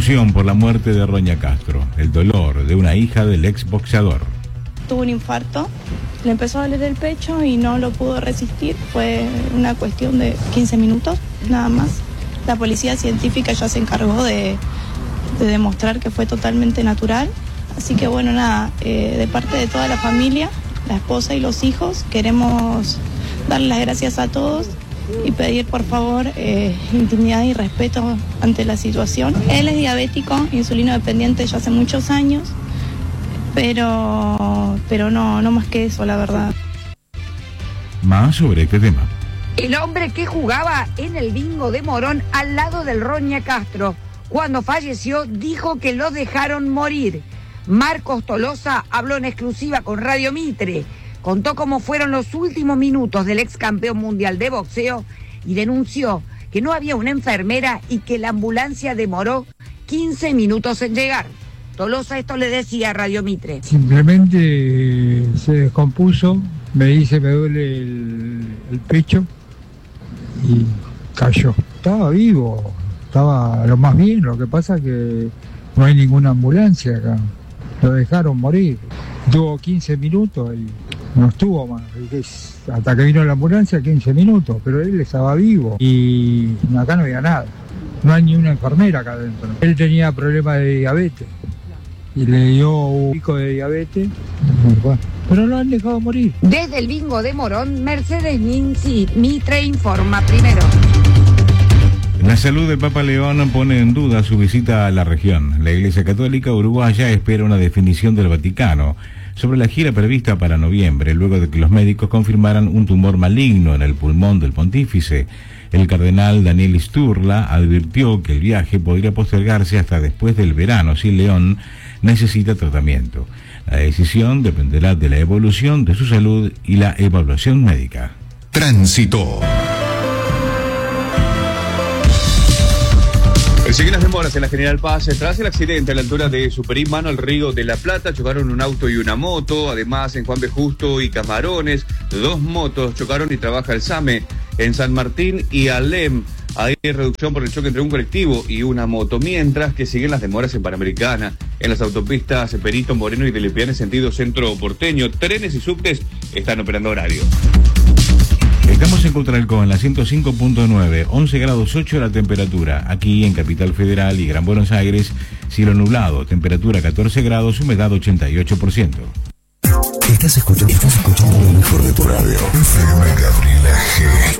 Conmoción por la muerte de Roña Castro, el dolor de una hija del exboxeador. Tuvo un infarto, le empezó a doler el pecho y no lo pudo resistir. Fue una cuestión de 15 minutos, nada más. La policía científica ya se encargó de demostrar que fue totalmente natural. Así que bueno, nada, de parte de toda la familia, la esposa y los hijos, queremos darle las gracias a todos y pedir por favor intimidad y respeto ante la situación. Él es diabético, insulino dependiente ya hace muchos años, pero no más que eso, la verdad. Más sobre este tema. El hombre que jugaba en el bingo de Morón al lado del Roña Castro, cuando falleció, dijo que lo dejaron morir. Marcos Tolosa habló en exclusiva con Radio Mitre, contó cómo fueron los últimos minutos del ex campeón mundial de boxeo y denunció que no había una enfermera y que la ambulancia demoró 15 minutos en llegar. Tolosa esto le decía a Radio Mitre. Simplemente se descompuso, me dice me duele el pecho y cayó. Estaba vivo, estaba lo más bien, lo que pasa que no hay ninguna ambulancia acá. Lo dejaron morir. Tuvo 15 minutos y no estuvo más. Hasta que vino la ambulancia, 15 minutos, pero él estaba vivo y acá no había nada. No hay ni una enfermera acá adentro. Él tenía problemas de diabetes y le dio un pico de diabetes, pero lo han dejado morir. Desde el bingo de Morón, Mercedes Ninzi, Mitre informa primero. La salud del Papa León pone en duda su visita a la región. La Iglesia Católica Uruguaya espera una definición del Vaticano sobre la gira prevista para noviembre, luego de que los médicos confirmaran un tumor maligno en el pulmón del pontífice. El cardenal Daniel Sturla advirtió que el viaje podría postergarse hasta después del verano si León necesita tratamiento. La decisión dependerá de la evolución de su salud y la evaluación médica. Tránsito. Siguen las demoras en la General Paz. Tras el accidente a la altura de Superimano al Río de la Plata, chocaron un auto y una moto. Además, en Juan B. Justo y Camarones, 2 motos chocaron y trabaja el SAME. En San Martín y Alem hay reducción por el choque entre un colectivo y una moto, mientras que siguen las demoras en Panamericana. En las autopistas Perito Moreno y de Lepiane en sentido centro porteño, trenes y subtes están operando horario. Estamos en Cutralcó, en la 105.9, 11 grados 8 la temperatura. Aquí en Capital Federal y Gran Buenos Aires, cielo nublado, temperatura 14 grados, humedad 88%. Estás escuchando lo mejor de tu radio. FM Gabriela G.